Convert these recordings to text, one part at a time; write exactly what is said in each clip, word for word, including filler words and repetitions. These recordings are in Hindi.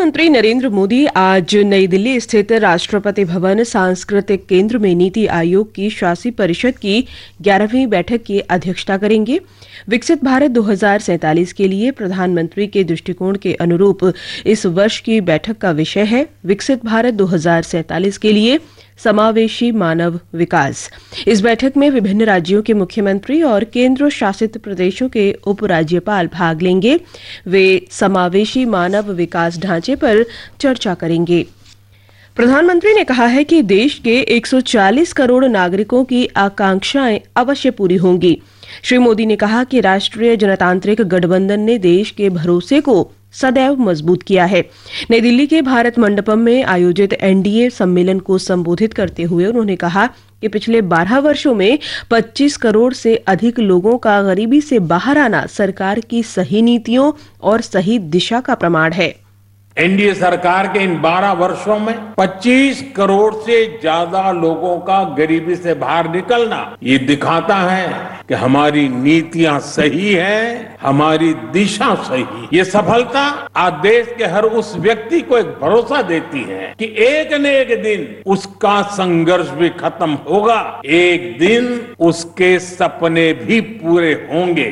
प्रधानमंत्री नरेंद्र मोदी आज नई दिल्ली स्थित राष्ट्रपति भवन सांस्कृतिक केंद्र में नीति आयोग की शासी परिषद की ग्यारहवीं बैठक की अध्यक्षता करेंगे। विकसित भारत दो हज़ार सैंतालीस के लिए प्रधानमंत्री के दृष्टिकोण के अनुरूप इस वर्ष की बैठक का विषय है विकसित भारत दो हज़ार सैंतालीस के लिए समावेशी मानव विकास। इस बैठक में विभिन्न राज्यों के मुख्यमंत्री और केंद्र शासित प्रदेशों के उपराज्यपाल भाग लेंगे। वे समावेशी मानव विकास ढांचे पर चर्चा करेंगे। प्रधानमंत्री ने कहा है कि देश के एक सौ चालीस करोड़ नागरिकों की आकांक्षाएं अवश्य पूरी होंगी। श्री मोदी ने कहा कि राष्ट्रीय जनतांत्रिक गठबंधन ने देश के भरोसे को सदैव मजबूत किया है। नई दिल्ली के भारत मंडपम में आयोजित एनडीए सम्मेलन को संबोधित करते हुए उन्होंने कहा कि पिछले बारह वर्षों में पच्चीस करोड़ से अधिक लोगों का गरीबी से बाहर आना सरकार की सही नीतियों और सही दिशा का प्रमाण है। एनडीए सरकार के इन बारह वर्षों में पच्चीस करोड़ से ज्यादा लोगों का गरीबी से बाहर निकलना ये दिखाता है कि हमारी नीतियां सही हैं, हमारी दिशा सही है। ये सफलता आज देश के हर उस व्यक्ति को एक भरोसा देती है कि एक न एक दिन उसका संघर्ष भी खत्म होगा, एक दिन उसके सपने भी पूरे होंगे।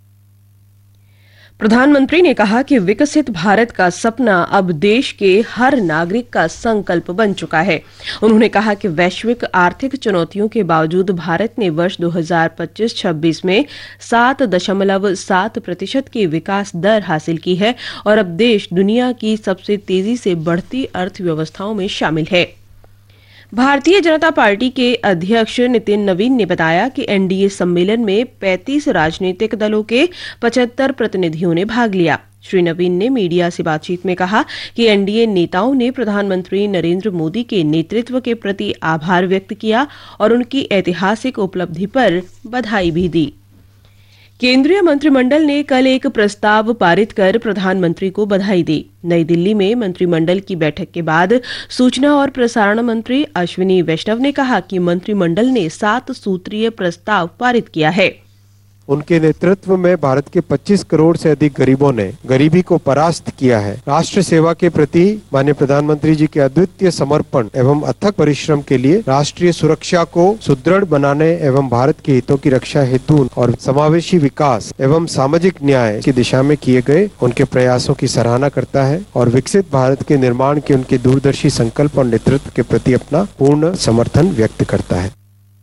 प्रधानमंत्री ने कहा कि विकसित भारत का सपना अब देश के हर नागरिक का संकल्प बन चुका है। उन्होंने कहा कि वैश्विक आर्थिक चुनौतियों के बावजूद भारत ने वर्ष दो हज़ार पच्चीस छब्बीस में सात दशमलव सात प्रतिशत की विकास दर हासिल की है और अब देश दुनिया की सबसे तेजी से बढ़ती अर्थव्यवस्थाओं में शामिल है। भारतीय जनता पार्टी के अध्यक्ष नितिन नवीन ने बताया कि एनडीए सम्मेलन में पैंतीस राजनीतिक दलों के पचहत्तर प्रतिनिधियों ने भाग लिया। श्री नवीन ने मीडिया से बातचीत में कहा कि एनडीए नेताओं ने प्रधानमंत्री नरेंद्र मोदी के नेतृत्व के प्रति आभार व्यक्त किया और उनकी ऐतिहासिक उपलब्धि पर बधाई भी दी। केंद्रीय मंत्रिमंडल ने कल एक प्रस्ताव पारित कर प्रधानमंत्री को बधाई दी। नई दिल्ली में मंत्रिमंडल की बैठक के बाद सूचना और प्रसारण मंत्री अश्विनी वैष्णव ने कहा कि मंत्रिमंडल ने सात सूत्रीय प्रस्ताव पारित किया है। उनके नेतृत्व में भारत के पच्चीस करोड़ से अधिक गरीबों ने गरीबी को परास्त किया है। राष्ट्र सेवा के प्रति माननीय प्रधानमंत्री जी के अद्वितीय समर्पण एवं अथक परिश्रम के लिए राष्ट्रीय सुरक्षा को सुदृढ़ बनाने एवं भारत के हितों की रक्षा हेतु और समावेशी विकास एवं सामाजिक न्याय की दिशा में किए गए उनके प्रयासों की सराहना करता है और विकसित भारत के निर्माण के उनके दूरदर्शी संकल्प और नेतृत्व के प्रति अपना पूर्ण समर्थन व्यक्त करता है।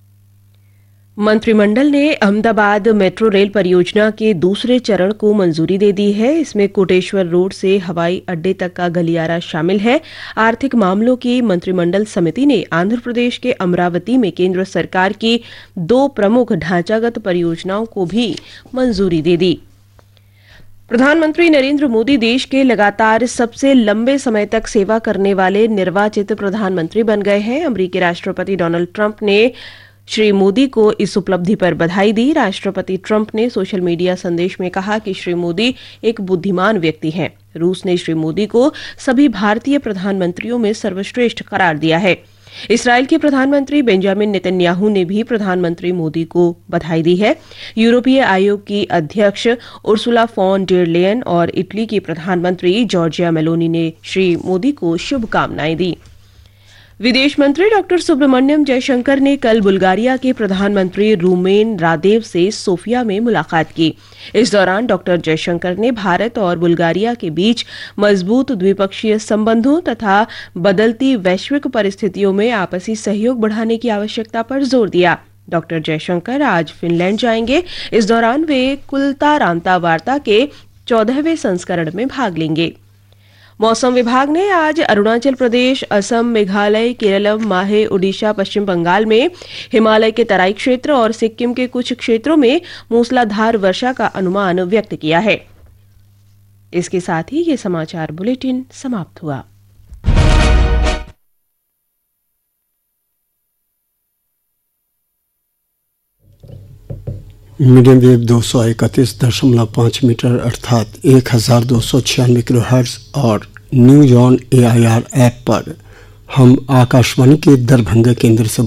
मंत्रिमंडल ने अहमदाबाद मेट्रो रेल परियोजना के दूसरे चरण को मंजूरी दे दी है। इसमें कोटेश्वर रोड से हवाई अड्डे तक का गलियारा शामिल है। आर्थिक मामलों की मंत्रिमंडल समिति ने आंध्र प्रदेश के अमरावती में केंद्र सरकार की दो प्रमुख ढांचागत परियोजनाओं को भी मंजूरी दे दी। प्रधानमंत्री नरेंद्र मोदी देश के लगातार सबसे लंबे समय तक सेवा करने वाले निर्वाचित प्रधानमंत्री बन गए हैं। अमेरिकी राष्ट्रपति डोनाल्ड ट्रंप ने श्री मोदी को इस उपलब्धि पर बधाई दी। राष्ट्रपति ट्रंप ने सोशल मीडिया संदेश में कहा कि श्री मोदी एक बुद्धिमान व्यक्ति हैं। रूस ने श्री मोदी को सभी भारतीय प्रधानमंत्रियों में सर्वश्रेष्ठ करार दिया है। इस्राएल के प्रधानमंत्री बेंजामिन नेतन्याहू ने भी प्रधानमंत्री मोदी को बधाई दी है। यूरोपीय आयोग की अध्यक्ष उर्सुला फॉन डेर लेयन और इटली की प्रधानमंत्री जॉर्जिया मेलोनी ने श्री मोदी को शुभकामनाएं दी। विदेश मंत्री डॉक्टर सुब्रमण्यम जयशंकर ने कल बुल्गारिया के प्रधानमंत्री रूमेन रादेव से सोफिया में मुलाकात की। इस दौरान डॉक्टर जयशंकर ने भारत और बुल्गारिया के बीच मजबूत द्विपक्षीय संबंधों तथा बदलती वैश्विक परिस्थितियों में आपसी सहयोग बढ़ाने की आवश्यकता पर जोर दिया। डॉक्टर जयशंकर आज फिनलैंड जाएंगे। इस दौरान वे कुलता रांता वार्ता के चौदहवें संस्करण में भाग लेंगे। मौसम विभाग ने आज अरुणाचल प्रदेश, असम, मेघालय, केरलम, माहे, ओडिशा, पश्चिम बंगाल में हिमालय के तराई क्षेत्र और सिक्किम के कुछ क्षेत्रों में मूसलाधार वर्षा का अनुमान व्यक्त किया है। इसके साथ ही ये समाचार बुलेटिन समाप्त हुआ। मीडियम वेव दो सौ इकतीस दशमलव पाँच मीटर अर्थात एक हजार दो सौ छियानवे किलो हर्ट्ज और news on A I R app पर हम आकाशवाणी के दरभंगा केंद्र से